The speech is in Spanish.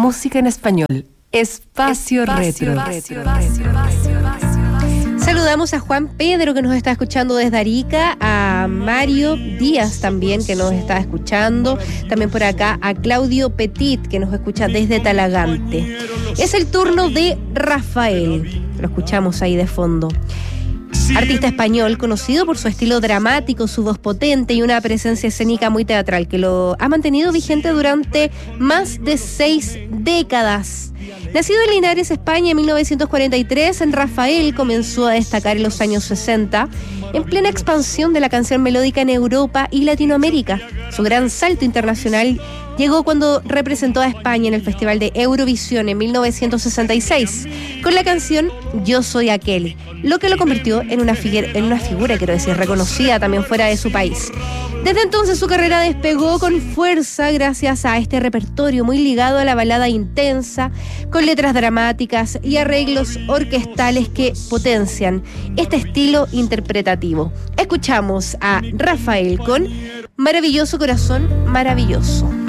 música en español. Espacio Retro. Saludamos a Juan Pedro, que nos está escuchando desde Arica, a Mario Díaz también, que nos está escuchando, también por acá a Claudio Petit, que nos escucha desde Talagante. Es el turno de Rafael, lo escuchamos ahí de fondo. Artista español conocido por su estilo dramático, su voz potente y una presencia escénica muy teatral, que lo ha mantenido vigente durante más de 6 décadas. Nacido en Linares, España, en 1943, Rafael comenzó a destacar en los años 60, en plena expansión de la canción melódica en Europa y Latinoamérica. Su gran salto internacional llegó cuando representó a España en el Festival de Eurovisión en 1966, con la canción Yo Soy Aquel, lo que lo convirtió en una figura, reconocida también fuera de su país. Desde entonces su carrera despegó con fuerza gracias a este repertorio muy ligado a la balada intensa, con letras dramáticas y arreglos orquestales que potencian este estilo interpretativo. Escuchamos a Rafael con Maravilloso Corazón Maravilloso.